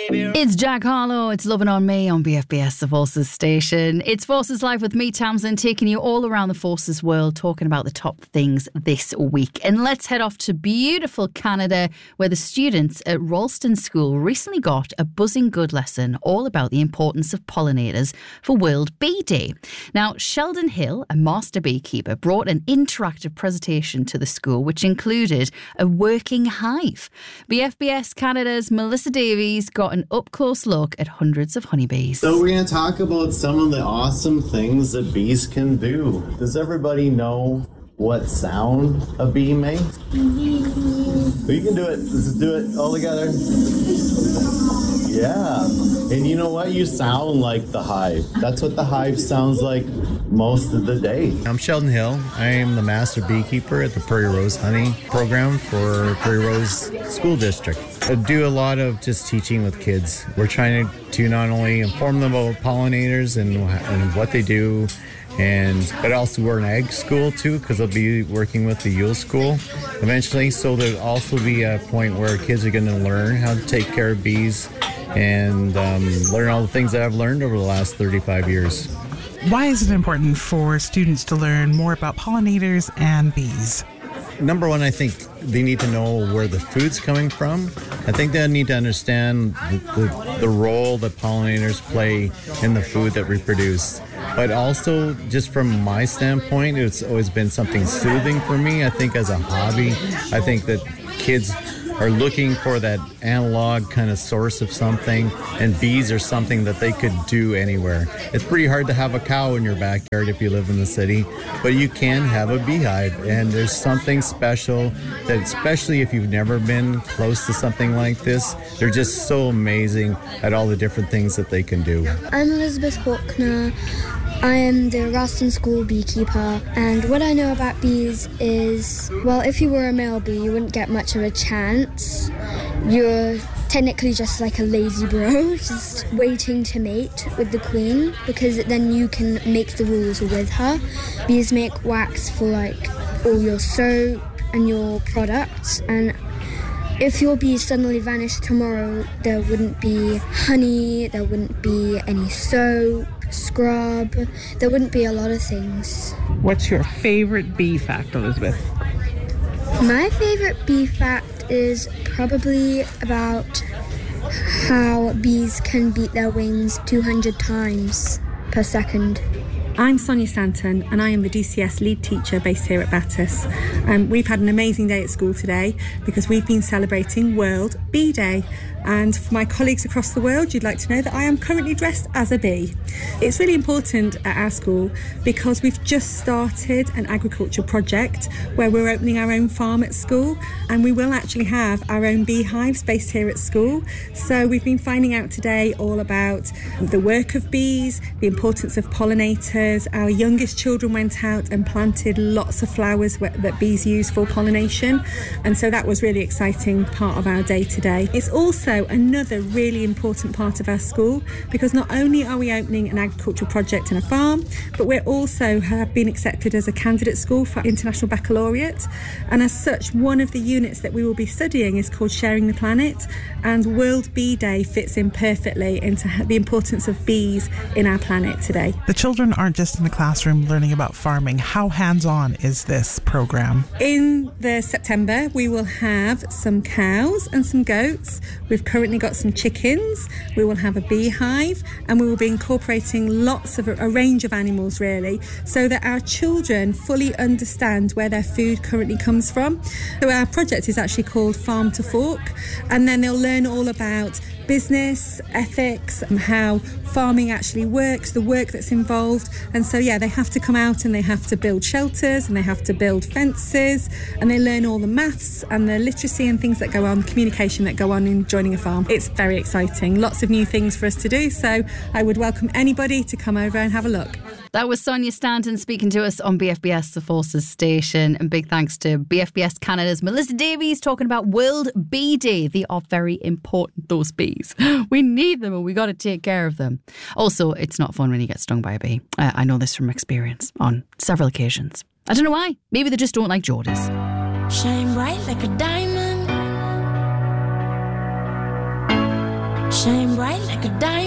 It's Jack Harlow. It's Loving on Me on BFBS, the Forces station. It's Forces Live with me, Tamsin, taking you all around the Forces world, talking about the top things this week. And let's head off to beautiful Canada, where the students at Ralston School recently got a buzzing good lesson all about the importance of pollinators for World Bee Day. Now, Sheldon Hill, a master beekeeper, brought an interactive presentation to the school, which included a working hive. BFBS Canada's Melissa Davies got an up-close look at hundreds of honeybees. So we're going to talk about some of the awesome things that bees can do. Does everybody know what sound a bee makes? Mm-hmm. You can do it. Let's do it all together. Yeah. And you know what? You sound like the hive. That's what the hive sounds like most of the day. I'm Sheldon Hill. I am the master beekeeper at the Prairie Rose Honey Program for Prairie Rose School District. I do a lot of just teaching with kids. We're trying to not only inform them about pollinators and what they do, but also we're an ag school too, because I'll be working with the Yule School eventually. So there'll also be a point where kids are going to learn how to take care of bees and learn all the things that I've learned over the last 35 years. Why is it important for students to learn more about pollinators and bees? Number one, I think they need to know where the food's coming from. I think they need to understand the role that pollinators play in the food that we produce. But also, just from my standpoint, it's always been something soothing for me. I think as a hobby, I think that kids are looking for that analog kind of source of something, and bees are something that they could do anywhere. It's pretty hard to have a cow in your backyard if you live in the city, but you can have a beehive, and there's something special that, especially if you've never been close to something like this, they're just so amazing at all the different things that they can do. I'm Elizabeth Faulkner. I am the Ralston School beekeeper, and what I know about bees is, well, if you were a male bee, you wouldn't get much of a chance. You're technically just like a lazy bro, just waiting to mate with the queen, because then you can make the rules with her. Bees make wax for like all your soap and your products, and if your bees suddenly vanished tomorrow, there wouldn't be honey, there wouldn't be any soap, scrub, there wouldn't be a lot of things. What's your favorite bee fact, Elizabeth? My favorite bee fact is probably about how bees can beat their wings 200 times per second. I'm Sonia Stanton, and I am the DCS lead teacher based here at Battus. We've had an amazing day at school today because we've been celebrating World Bee Day. And for my colleagues across the world, you'd like to know that I am currently dressed as a bee. It's really important at our school because we've just started an agriculture project where we're opening our own farm at school, and we will actually have our own beehives based here at school. So we've been finding out today all about the work of bees, the importance of pollinators. Our youngest children went out and planted lots of flowers that bees use for pollination, and so that was really exciting part of our day today. It's also another really important part of our school because not only are we opening an agricultural project and a farm, but we also have been accepted as a candidate school for International Baccalaureate, and as such one of the units that we will be studying is called Sharing the Planet, and World Bee Day fits in perfectly into the importance of bees in our planet today. The children aren't just in the classroom learning about farming. How hands-on is this program? In the September we will have some cows and some goats. We've currently got some chickens, we will have a beehive, and we will be incorporating lots of a range of animals really, so that our children fully understand where their food currently comes from. So our project is actually called Farm to Fork, and then they'll learn all about business, ethics, and how farming actually works, the work that's involved. And so they have to come out and they have to build shelters and they have to build fences, and they learn all the maths and the literacy and things that go on, communication that go on in joining a farm. It's very exciting, lots of new things for us to do, so I would welcome anybody to come over and have a look. That was Sonia Stanton speaking to us on BFBS, the Forces station. And big thanks to BFBS Canada's Melissa Davies talking about World Bee Day. They are very important, those bees. We need them and we got to take care of them. Also, it's not fun when you get stung by a bee. I know this from experience on several occasions. I don't know why. Maybe they just don't like Geordies. Shine bright like a diamond. Shine bright like a diamond.